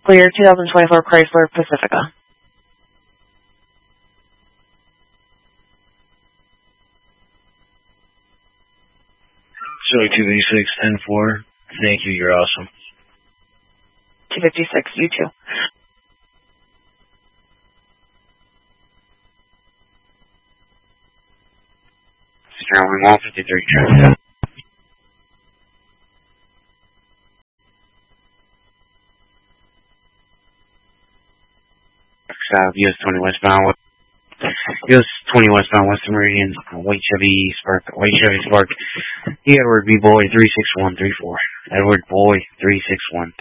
Clear 2024 Chrysler Pacifica. Joey 256, 10-4. Thank you, you're awesome. 256, you too. Sierra 153, traffic. South, US 20 westbound, US 20 westbound, Western Meridian, white Chevy Spark, Edward B. Boy 36134. Edward Boy 36134.